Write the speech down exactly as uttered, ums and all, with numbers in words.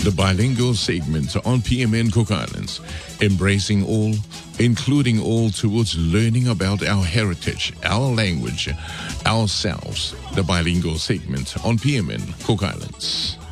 the bilingual segment on P M N Cook Islands, embracing all, including all towards learning about our heritage, our language, ourselves. The bilingual segment on P M N Cook Islands.